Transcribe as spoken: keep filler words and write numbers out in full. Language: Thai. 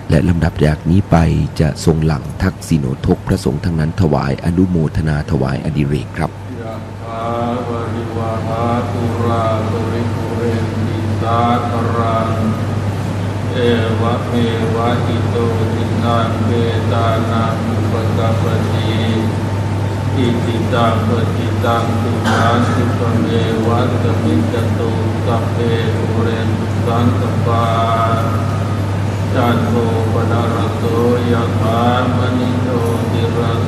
และลำดับจากนี้ไปจะทรงหลังทักษิโนทกพระสงฆ์ทั้งนั้นถวายอนุโมทนาถวายอดิเรกครับยะถาวริวหาปุราปุริปุเรนติสาคารังเอวะเมวะอิโตทินังเปตานังอุปกัปปติอิติตังปฏิตังตุมาสุปเมวัตมิจตุสัพเพปุเรนตุสังกปาจันโทปนารโสยะถามณิโชติระโส